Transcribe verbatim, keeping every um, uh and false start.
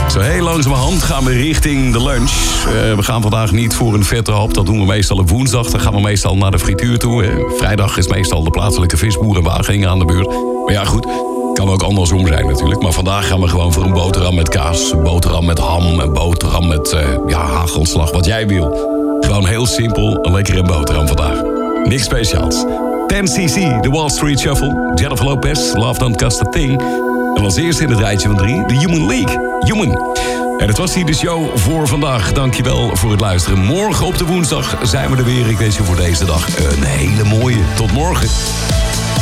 Zo heel langzamerhand gaan we richting de lunch. Uh, we gaan vandaag niet voor een vette hap. Dat doen we meestal op woensdag. Dan gaan we meestal naar de frituur toe. Uh, vrijdag is meestal de plaatselijke visboer in Wageningen aan de beurt. Maar ja, goed. Kan ook andersom zijn natuurlijk. Maar vandaag gaan we gewoon voor een boterham met kaas. Een boterham met ham. Een boterham met uh, ja, hagelslag. Wat jij wil. Gewoon heel simpel. Een lekkere boterham vandaag. Niks speciaals. ten C C, The Wall Street Shuffle. Jennifer Lopez, Love Don't Cost a Thing. En als eerste in het rijtje van drie, The Human League. Human. En dat was hier de show voor vandaag. Dankjewel voor het luisteren. Morgen op de woensdag zijn we er weer. Ik wens je voor deze dag een hele mooie. Tot morgen.